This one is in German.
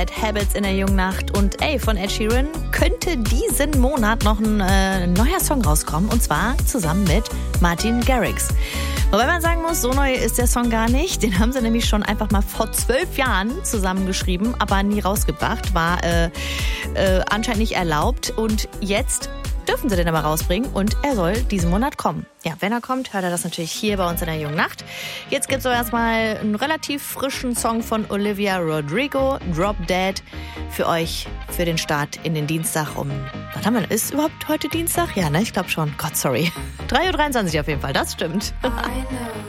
Bad Habits in der Jungnacht. Und von Ed Sheeran könnte diesen Monat noch ein neuer Song rauskommen. Und zwar zusammen mit Martin Garrix. Wobei man sagen muss, so neu ist der Song gar nicht. Den haben sie nämlich schon einfach mal vor 12 Jahren zusammengeschrieben, aber nie rausgebracht. War anscheinend nicht erlaubt. Und jetzt dürfen sie den aber rausbringen und er soll diesen Monat kommen. Ja, wenn er kommt, hört er das natürlich hier bei uns in der Jungnacht. Jetzt gibt's so erstmal einen relativ frischen Song von Olivia Rodrigo, Drop Dead, für euch, für den Start in den Dienstag was haben wir, ist überhaupt heute Dienstag? Ja, ne, ich glaube schon. Gott, sorry. 3:23 Uhr auf jeden Fall, das stimmt.